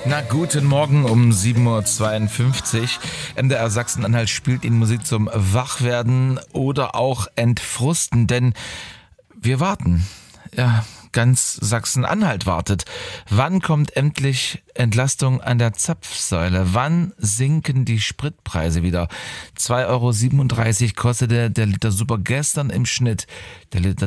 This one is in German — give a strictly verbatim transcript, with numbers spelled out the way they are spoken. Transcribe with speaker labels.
Speaker 1: Na, guten Morgen um sieben Uhr zweiundfünfzig. M D R Sachsen-Anhalt spielt Ihnen Musik zum Wachwerden oder auch Entfrusten, denn wir warten. Ja, ganz Sachsen-Anhalt wartet. Wann kommt endlich Entlastung an der Zapfsäule? Wann sinken die Spritpreise wieder? zwei Euro siebenunddreißig kostete der Liter Super gestern im Schnitt. Der Liter